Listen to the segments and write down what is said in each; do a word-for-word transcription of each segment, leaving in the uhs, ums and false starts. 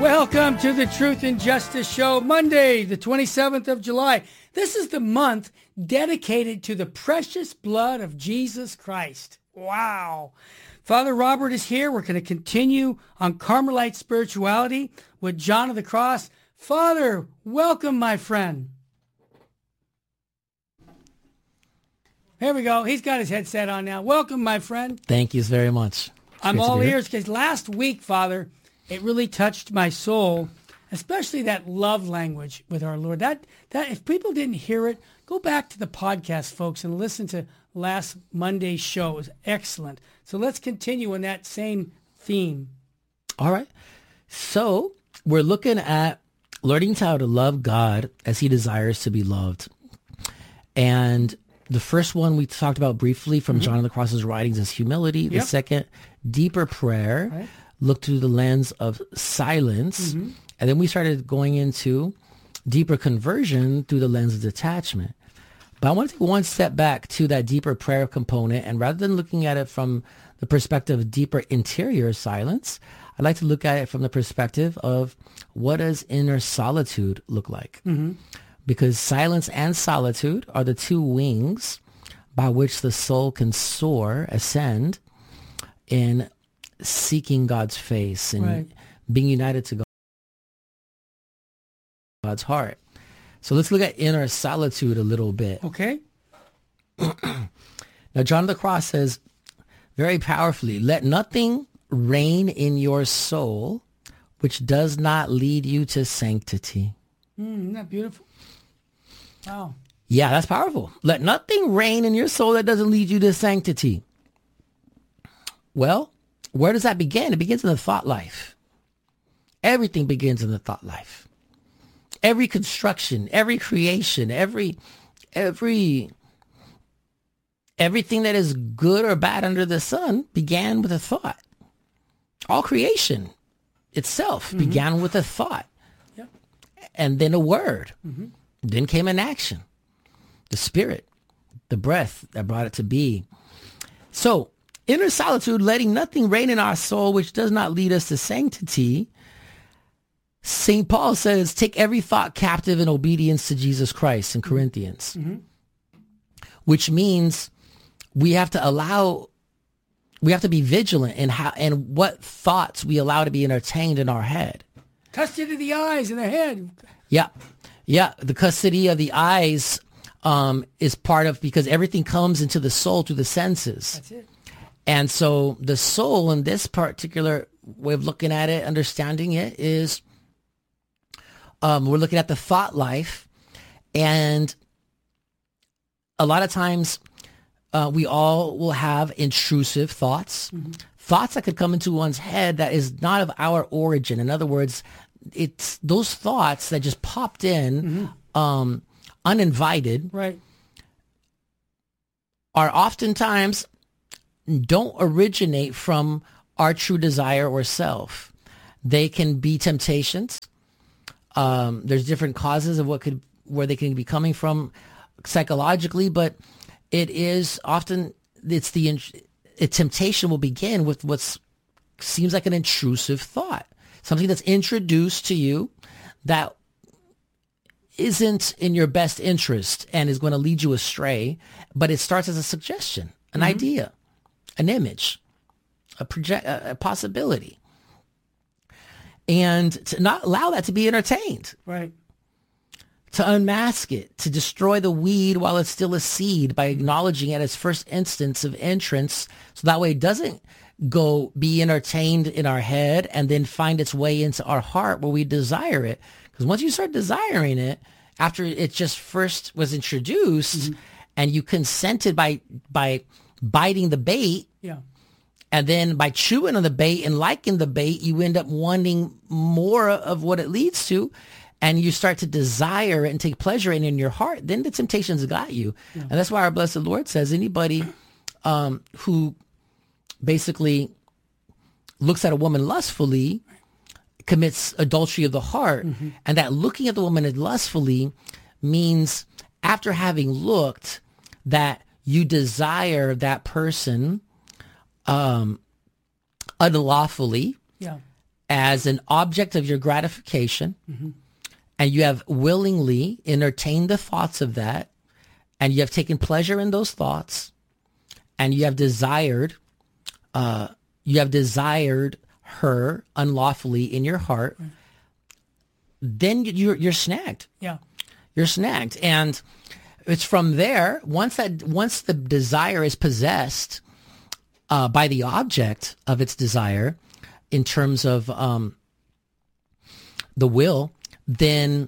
Welcome to the Truth and Justice Show, Monday, the twenty-seventh of July. This is the month dedicated to the precious blood of Jesus Christ. Wow. Father Robert is here. We're going to continue on Carmelite spirituality with John of the Cross. Father, welcome, my friend. Here we go. He's got his headset on now. Welcome, my friend. Thank you very much. It's I'm great to all be here. ears because last week, Father, it really touched my soul, especially that love language with our Lord. That that if people didn't hear it, go back to the podcast, folks, and listen to last Monday's show. It was excellent. So let's continue on that same theme. All right. So we're looking at learning how to love God as he desires to be loved. And the first one we talked about briefly from mm-hmm. John of the Cross's writings is humility. Yep. The second, deeper prayer. Right. Look through the lens of silence. Mm-hmm. And then we started going into deeper conversion through the lens of detachment. But I want to take one step back to that deeper prayer component. And rather than looking at it from the perspective of deeper interior silence, I'd like to look at it from the perspective of what does inner solitude look like? Mm-hmm. Because silence and solitude are the two wings by which the soul can soar, ascend in seeking God's face and right. being united to God's heart. So let's look at inner solitude a little bit. Okay. Now, John of the Cross says very powerfully, let nothing reign in your soul which does not lead you to sanctity. Mm, isn't that beautiful? Wow. Yeah, that's powerful. Let nothing reign in your soul that doesn't lead you to sanctity. Well, where does that begin? It begins in the thought life. Everything begins in the thought life. Every construction, every creation, every, every, everything that is good or bad under the sun began with a thought. All creation itself mm-hmm. began with a thought. Yep. And then a word. Mm-hmm. Then came an action. The spirit, the breath that brought it to be. So, inner solitude, letting nothing reign in our soul which does not lead us to sanctity. Saint Paul says, take every thought captive in obedience to Jesus Christ in Corinthians. Mm-hmm. Which means we have to allow, we have to be vigilant in how and what thoughts we allow to be entertained in our head. Custody of the eyes and the head. Yeah. Yeah. The custody of the eyes um, is part of, because everything comes into the soul through the senses. That's it. And so the soul in this particular way of looking at it, understanding it, is um, we're looking at the thought life. And a lot of times uh, we all will have intrusive thoughts, mm-hmm. thoughts that could come into one's head that is not of our origin. In other words, it's those thoughts that just popped in mm-hmm. um, uninvited, right, are oftentimes don't originate from our true desire or self. They can be temptations. Um, there's different causes of what could, where they can be coming from psychologically, but it is often, it's the, a temptation will begin with what seems like an intrusive thought, something that's introduced to you that isn't in your best interest and is going to lead you astray, but it starts as a suggestion, an mm-hmm. idea, an image, a project, a possibility, and to not allow that to be entertained, right? To unmask it, to destroy the weed while it's still a seed by acknowledging it as first instance of entrance, so that way it doesn't go be entertained in our head and then find its way into our heart where we desire it. Because once you start desiring it, after it just first was introduced, mm-hmm. and you consented by by biting the bait, yeah, and then by chewing on the bait and liking the bait, you end up wanting more of what it leads to, and you start to desire it and take pleasure in it in your heart, then the temptations got you. Yeah. And that's why our blessed Lord says anybody um, who basically looks at a woman lustfully commits adultery of the heart. Mm-hmm. And that looking at the woman lustfully means after having looked that you desire that person um, unlawfully. Yeah. as an object of your gratification, mm-hmm. and you have willingly entertained the thoughts of that, and you have taken pleasure in those thoughts, and you have desired, uh, you have desired her unlawfully in your heart, right. then you're you're snagged. Yeah, you're snagged, and it's from there. Once that once the desire is possessed uh, by the object of its desire, in terms of um, the will, then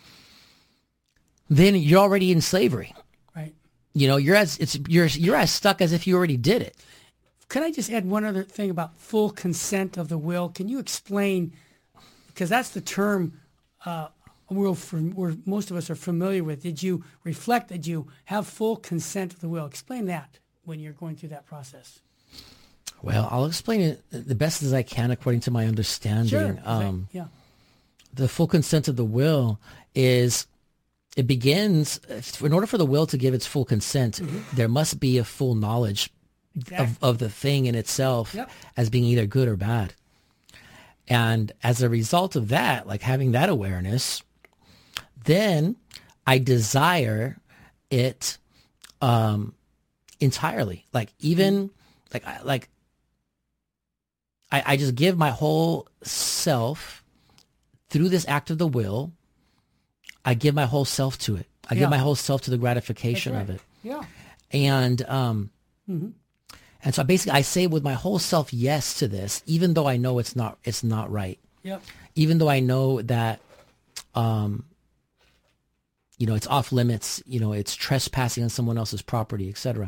then you're already in slavery. Right. You know, you're as it's you're you're as stuck as if you already did it. Could I just add one other thing about full consent of the will? Can you explain, because that's the term uh, we're, we're, most of us are familiar with. Did you reflect, did you have full consent of the will? Explain that when you're going through that process. Well, I'll explain it the best as I can according to my understanding. Sure. Um, yeah. The full consent of the will is, it begins, in order for the will to give its full consent, mm-hmm. there must be a full knowledge exactly. of, of the thing in itself yep. as being either good or bad. And as a result of that, like having that awareness, then I desire it um, entirely. Like even, like, like I, I just give my whole self through this act of the will. I give my whole self to it. I yeah. give my whole self to the gratification right. of it. Yeah. And um, mm-hmm. and so basically, I say with my whole self yes to this, even though I know it's not it's not right. Yep. Even though I know that, um, you know, it's off limits. You know, it's trespassing on someone else's property, et cetera.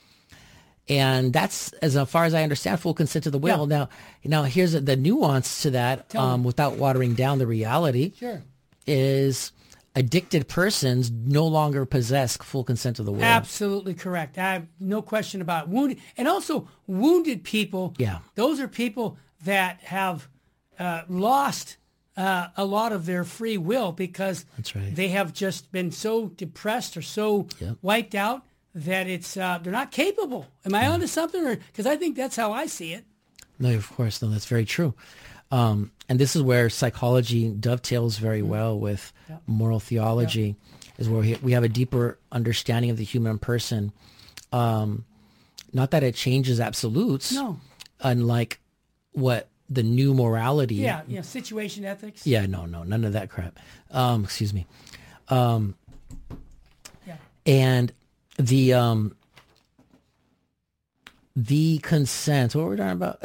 And that's, as far as I understand, full consent to the will. Yeah. Now, now here's the nuance to that, um, without watering down the reality. Sure. Is addicted persons no longer possess full consent of the will. Absolutely correct. I have no question about it. Wounded, and also wounded people. Yeah. Those are people that have uh, lost uh, a lot of their free will because That's right. they have just been so depressed or so yep. wiped out that it's uh, they're not capable. Am I yeah. onto something? Or because I think that's how I see it. No, of course, no, that's very true. Um, and this is where psychology dovetails very well with yeah. moral theology, yeah. is where we, we have a deeper understanding of the human person. Um, not that it changes absolutes, no. unlike what the new morality. Yeah, yeah, situation ethics. Yeah, no, no, none of that crap. Um, excuse me. Um, yeah. And the um, the consent. What were we talking about?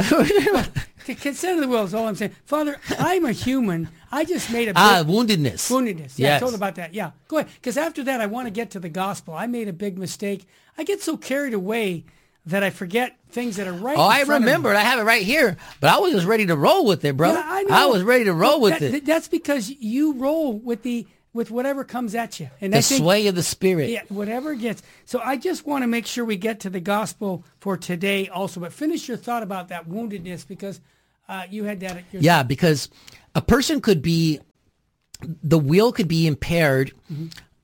Consent of the will is all I'm saying. Father, I'm a human. I just made a big... Ah, woundedness. Woundedness. Yeah, yes. I told about that. Yeah, go ahead. Because after that, I want to get to the gospel. I made a big mistake. I get so carried away that I forget things that are right Oh, in I front remember. of me. I have it right here. But I was just ready to roll with it, brother. Yeah, I know. I was ready to roll with that, it. That's because you roll with the with whatever comes at you. And the I think, sway of the Spirit. Yeah, whatever gets. So I just want to make sure we get to the gospel for today also. But finish your thought about that woundedness because uh, you had that at your... Yeah, because a person could be, the will could be impaired mm-hmm.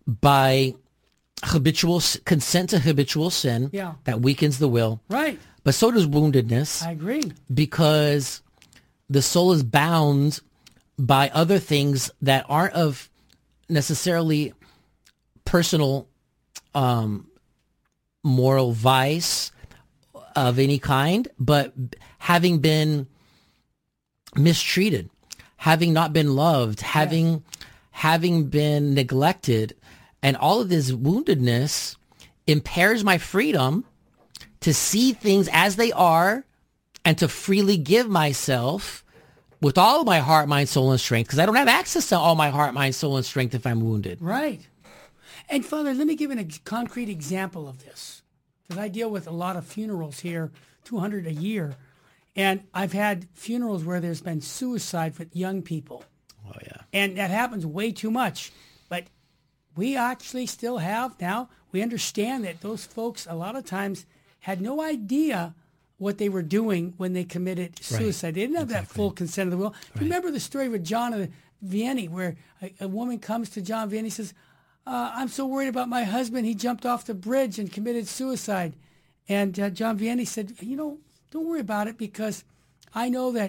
by habitual consent to habitual sin yeah. that weakens the will. Right. But so does woundedness. I agree. Because the soul is bound by other things that aren't of necessarily personal um, moral vice of any kind, but having been mistreated, having not been loved, having yes. having been neglected, and all of this woundedness impairs my freedom to see things as they are and to freely give myself with all of my heart, mind, soul, and strength, because I don't have access to all my heart, mind, soul, and strength if I'm wounded. Right. And Father, let me give an ex- concrete example of this, because I deal with a lot of funerals here, two hundred a year, and I've had funerals where there's been suicide with young people. Oh, yeah. And that happens way too much. But we actually still have now, we understand that those folks a lot of times had no idea what they were doing when they committed suicide. Right. They didn't have exactly. that full consent of the will. Right. Remember the story with John Vianney, where a, a woman comes to John Vianney and says, uh, I'm so worried about my husband. He jumped off the bridge and committed suicide. And uh, John Vianney said, you know, don't worry about it because I know that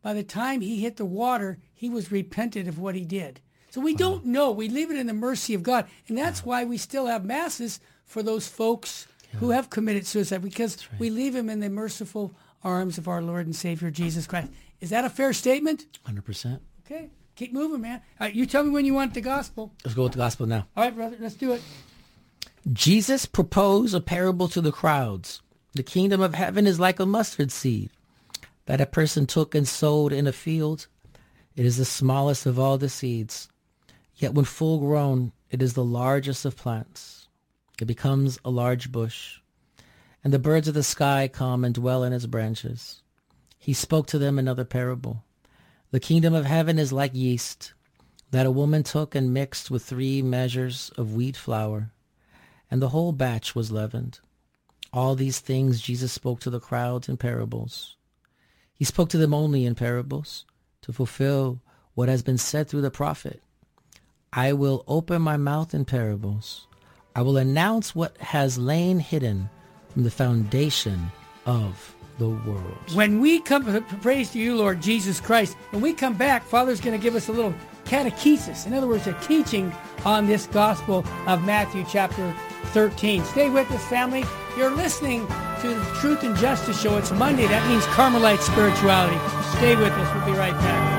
by the time he hit the water, he was repentant of what he did. So we don't know. We leave it in the mercy of God. And that's why we still have masses for those folks yeah. who have committed suicide, because right. we leave them in the merciful arms of our Lord and Savior, Jesus Christ. Is that a fair statement? one hundred percent. Okay. Keep moving, man. All right, you tell me when you want the gospel. Let's go with the gospel now. All right, brother. Let's do it. Jesus proposed a parable to the crowds. The kingdom of heaven is like a mustard seed that a person took and sowed in a field. It is the smallest of all the seeds. Yet when full grown, it is the largest of plants. It becomes a large bush, and the birds of the sky come and dwell in its branches. He spoke to them another parable. The kingdom of heaven is like yeast that a woman took and mixed with three measures of wheat flour, and the whole batch was leavened. All these things Jesus spoke to the crowds in parables. He spoke to them only in parables to fulfill what has been said through the prophet. I will open my mouth in parables. I will announce what has lain hidden from the foundation of the world. When we come, praise to you, Lord Jesus Christ, when we come back, Father's going to give us a little catechesis. In other words, a teaching on this gospel of Matthew chapter thirteen. Stay with us, family. You're listening to the Truth and Justice Show. It's Monday. That means Carmelite spirituality. Stay with us. We'll be right back.